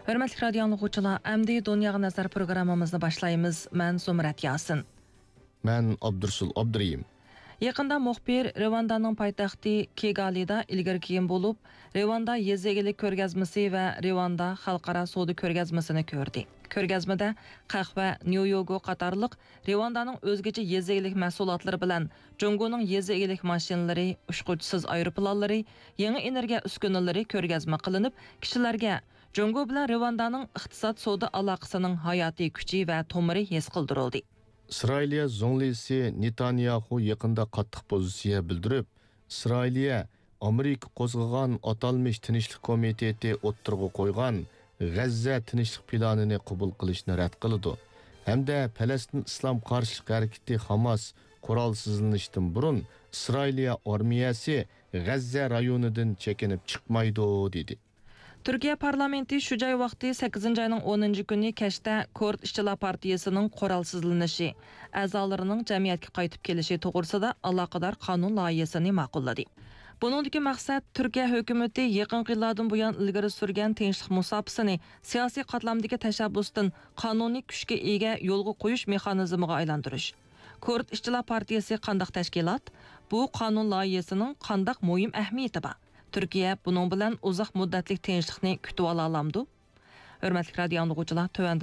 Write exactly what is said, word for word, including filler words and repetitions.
Hörmətli radio dinləyicilər, əmdi Dunyağa Nəzər proqramımızı başlayımız. Mən Zumrat Yasin. Mən Abdursul Abduriyim. Yaqında muxbir Rwandanın paytaxtı Kigalida ilgir kiyim bo'lib, Rwanda yezigilik ko'rgazmasi va Rwanda xalqaro savdo ko'rgazmasini ko'rdi. Ko'rgazmada qahva, New York qatorliq Rwandaning o'zgacha yezigilik mahsulotlari bilan Jongoning yezigilik mashinalari, ushquchsiz aeroplanlari, yangi energiya uskunalari ko'rgazma qilinib, kishilarga Jongo bilan Rwandaning iqtisod savdo aloqasining hayotiy kuchi va tomiri his qildirildi. İsrailiya zonlisi Netanyahu yaqında qattiq pozitsiya bildirib, İsrailiya Amerika qo'zg'agan atalmış tinchlik komiteti o'ttirg'i qo'ygan G'azza tinchlik planini qabul qilishni rad qildi. Hamda Falastin islom qarshilik harakati Hamas qurolsizlanishdan burun İsrailiya armiyasi G'azza rayonidan chekinib chiqmaydi dedi. Türkiye parlamenti şu joy vaqti sakkizinchi ayning o'ninchi kuni kashda Kurd ishchilar partiyasining qurolsizlanishi, a'zolarining jamiyatga qaytib kelishi to'g'risida aloqador qonun loyihasini ma'qulladi. Buningdagi maqsad Turkiya hukumatı yaqin yillardan buyon ilgari surgan tinchlik musofasini siyosiy qatlamdagi tashabbusdan qonuniy kuchga ega yo'lga qo'yish mexanizmiga aylantirish. Kurd ishchilar partiyasi qandaq tashkilot? Bu qonun loyihasining qandaq muhim ahamiyati bor? Türkiye bunun bilan uzoq muddatlik tinchlikni kutib ola olamdi? Hörmətli radio dinləyicilər, tövəndə